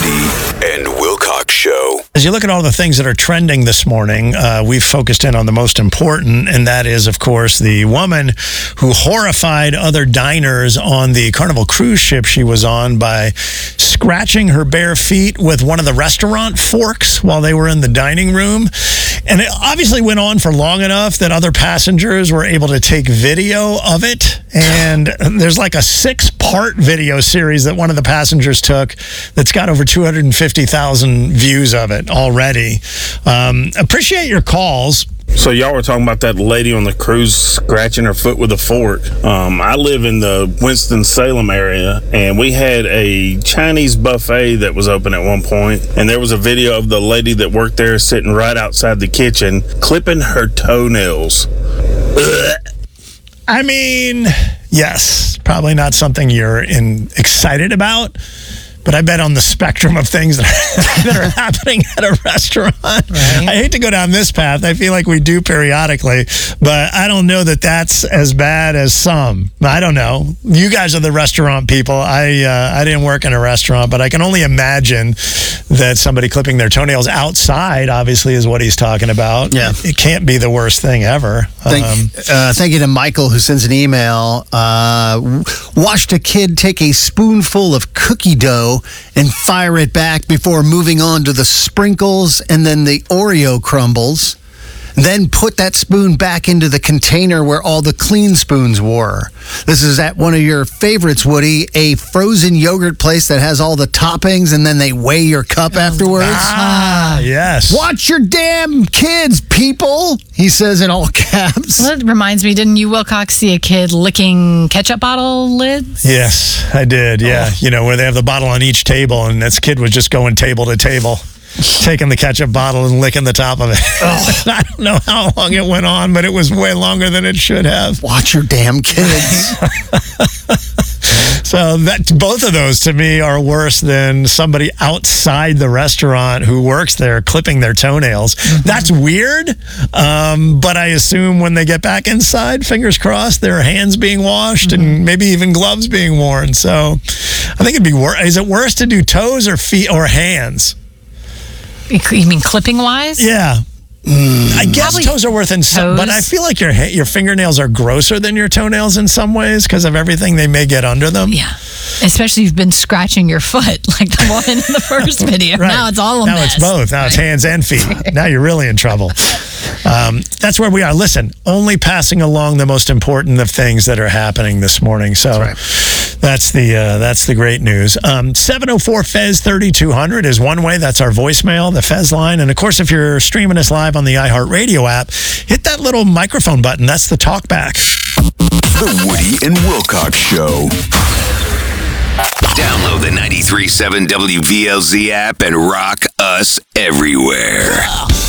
Woody and Wilcox Show. As you look at all the things that are trending this morning, we've focused in on the most important, and that is, of course, the woman who horrified other diners on the Carnival cruise ship she was on by scratching her bare feet with one of the restaurant forks while they were in the dining room. And it obviously went on for long enough that other passengers were able to take video of it. And there's like a 6-part video series that one of the passengers took that's got over 250,000 views of it already. Appreciate your calls. So y'all were talking about that lady on the cruise scratching her foot with a fork. I live in the Winston-Salem area, and we had a Chinese buffet that was open at one point, and there was a video of the lady that worked there sitting right outside the kitchen, clipping her toenails. I mean, yes, probably not something you're excited about. But I bet on the spectrum of things that are happening at a restaurant. Right. I hate to go down this path. I feel like we do periodically, but I don't know that that's as bad as some. I don't know. You guys are the restaurant people. I didn't work in a restaurant, but I can only imagine that somebody clipping their toenails outside, obviously, is what he's talking about. Yeah. It can't be the worst thing ever. Thank you to Michael, who sends an email. Watched a kid take a spoonful of cookie dough and fire it back before moving on to the sprinkles and then the Oreo crumbles. Then put that spoon back into the container where all the clean spoons were. This is at one of your favorites, Woody, a frozen yogurt place that has all the toppings, and then they weigh your cup afterwards. Yes. Watch your damn kids, people, he says in all caps. Well, that reminds me, didn't you, Wilcox, see a kid licking ketchup bottle lids? Yes, I did, yeah. You know, where they have the bottle on each table, and this kid was just going table to table, taking the ketchup bottle and licking the top of it. I don't know how long it went on, but it was way longer than it should have. Watch your damn kids. So both of those to me are worse than somebody outside the restaurant who works there clipping their toenails. Mm-hmm. That's weird, but I assume when they get back inside, fingers crossed, their hands being washed and maybe even gloves being worn. So I think it'd be worse. Is it worse to do toes or feet or hands? You mean clipping-wise? Yeah. I guess Probably toes are worth in some, but I feel like your fingernails are grosser than your toenails in some ways because of everything they may get under them. Yeah. Especially if you've been scratching your foot like the one in the first video. Right. Now it's all a now mess. It's both. Now it's hands and feet. Now you're really in trouble. That's where we are. Listen, only passing along the most important of things that are happening this morning. So that's the great news. 704-FEZ-3200 is one way. That's our voicemail, the Fez line. And, of course, if you're streaming us live on the iHeartRadio app, hit that little microphone button. That's the talkback. The Woody and Wilcox Show. Download the 93.7 WVLZ app and rock us everywhere.